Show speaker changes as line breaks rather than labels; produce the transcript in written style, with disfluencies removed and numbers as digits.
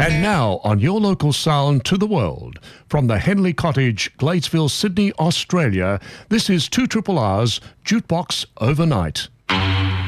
And now on your local sound to the world, from the Henley Cottage, Gladesville, Sydney, Australia, this is 2RRR's Jukebox Overnight.